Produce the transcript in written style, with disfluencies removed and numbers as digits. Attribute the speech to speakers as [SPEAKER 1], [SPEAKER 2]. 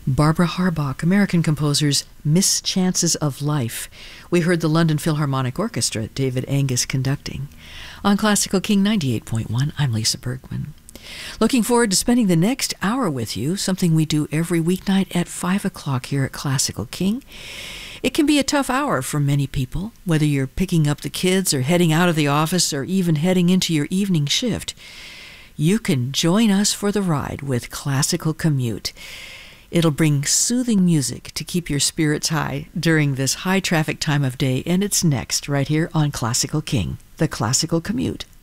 [SPEAKER 1] Barbara Harbach, American composer's Mischances of Life. We heard the London Philharmonic Orchestra, David Angus conducting. On Classical King 98.1, I'm Lisa Bergman. Looking forward to spending the next hour with you, something we do every weeknight at 5 o'clock here at Classical King. It can be a tough hour for many people, whether you're picking up the kids or heading out of the office or even heading into your evening shift. You can join us for the ride with Classical Commute. It'll bring soothing music to keep your spirits high during this high-traffic time of day, and it's next right here on Classical King, the Classical Commute.